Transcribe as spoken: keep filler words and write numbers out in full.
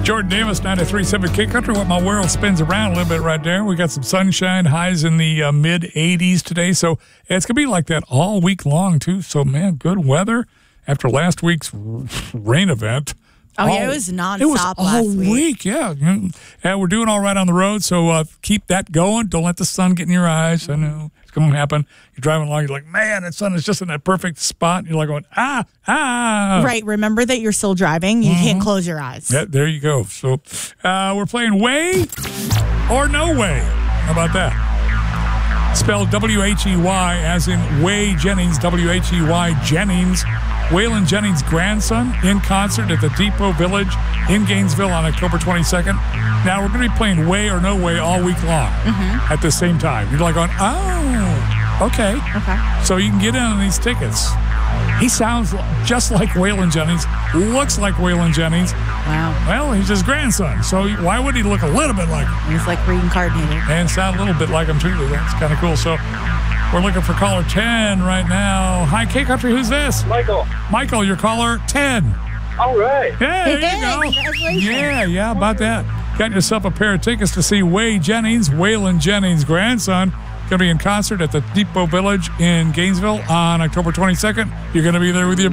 Jordan Davis, ninety-three point seven K Country. What my world spins around a little bit right there. We got some sunshine, highs in the uh, mid eighties today. So it's going to be like that all week long, too. So, man, good weather after last week's rain event. Oh, all, yeah, it was nonstop It was last all week. week, yeah. And we're doing all right on the road, so uh, keep that going. Don't let the sun get in your eyes. I know it's going to happen. You're driving along, you're like, man, that sun is just in that perfect spot. You're like going, ah, ah. Right. Remember that you're still driving. You mm-hmm. can't close your eyes. Yeah, there you go. So uh, we're playing Way or No Way. How about that? Spelled W H E Y as in Way Jennings, W H E Y Jennings. Waylon Jennings' grandson in concert at the Depot Village in Gainesville on October twenty-second. Now, we're going to be playing Way or No Way all week long mm-hmm. at the same time. You're like going, oh, okay. Okay. So you can get in on these tickets. He sounds just like Waylon Jennings, looks like Waylon Jennings. Wow. Well, he's his grandson, so why would he look a little bit like him? He's like reincarnated. And sound a little bit like him, too. That's kind of cool. So we're looking for caller ten right now. Hi, K Country. Who's this? Michael. Michael, you're caller ten. All right. Yeah, there you go. Congratulations. Yeah, yeah, about that. Got yourself a pair of tickets to see Way Jennings, Waylon Jennings' grandson. Going to be in concert at the Depot Village in Gainesville on October twenty-second. You're going to be there with your